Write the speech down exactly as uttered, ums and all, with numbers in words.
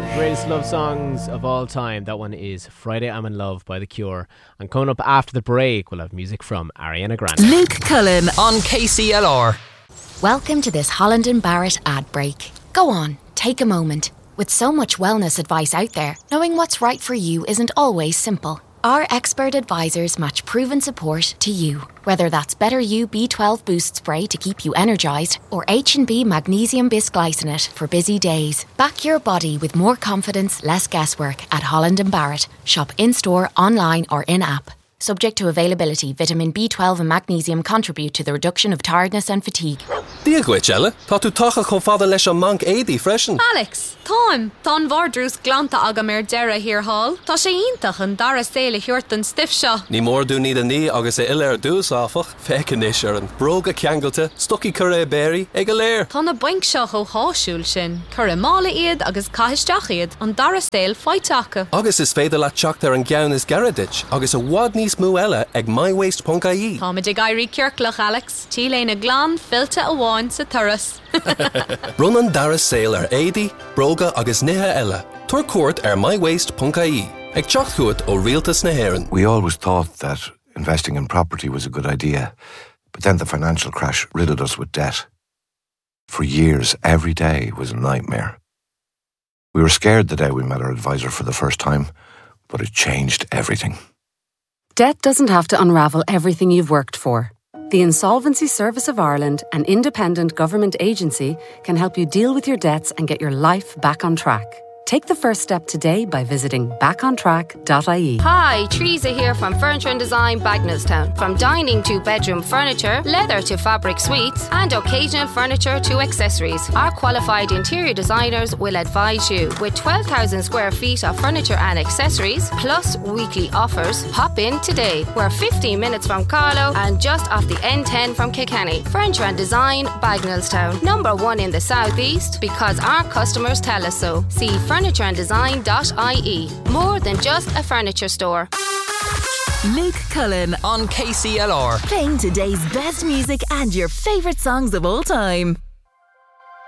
Greatest love songs of all time. That one is Friday I'm in Love by The Cure. And coming up after the break, we'll have music from Ariana Grande. Luke Cullen on K C L R. Welcome to this Holland and Barrett ad break. Go on, take a moment. With so much wellness advice out there, knowing what's right for you isn't always simple. Our expert advisors match proven support to you. Whether that's Better You B twelve Boost Spray to keep you energised or H and B Magnesium Bisglycinate for busy days. Back your body with more confidence, less guesswork at Holland and Barrett. Shop in-store, online or in-app. Subject to availability, vitamin B twelve and magnesium contribute to the reduction of tiredness and fatigue. Díagwit, Ella. Tá tú tacha chomh fada leis an manc éadaí freisin. Alex, táim. Tá bhardrús glanta aga mér deire hir hall. Tá sé iontach an dara séile hiort an stiff seo. Ní mór dú ní a ní agus é ilir dús áfach. Fecin is ar an broga ceangalte, stoci curé béri, ag a léir. Tá na baink seo ó háisiúil sin. Curé mála iad agus caiisteach iad an dara séil feitacha. Agus is féidir le teacht ar an gceann is garadit, agus a wad níos mú eile ag my waste dot I E. Tá me de gairí ceirclach, Alex. Tí léna glán filta a bháin sa turas. Run an dara séil ar éadaí, broga agus nithe eile. Tuair cuairt ar my waste dot I E. Ag teacht chuait ó rialtas na hÉireann. We always thought that investing in property was a good idea, but then the financial crash riddled us with debt. For years, every day was a nightmare. We were scared the day we met our advisor for the first time, but it changed everything. Debt doesn't have to unravel everything you've worked for. The Insolvency Service of Ireland, an independent government agency, can help you deal with your debts and get your life back on track. Take the first step today by visiting back on track dot I E. Hi, Teresa here from Furniture and Design, Bagnallstown. From dining to bedroom furniture, leather to fabric suites, and occasional furniture to accessories, our qualified interior designers will advise you. With twelve thousand square feet of furniture and accessories, plus weekly offers, hop in today. We're fifteen minutes from Carlow and just off the N ten from Kilkenny. Furniture and Design, Bagnallstown. Number one in the southeast because our customers tell us so. See furniture and design dot I E. More than just a furniture store. Luke Cullen on K C L R. Playing today's best music and your favourite songs of all time.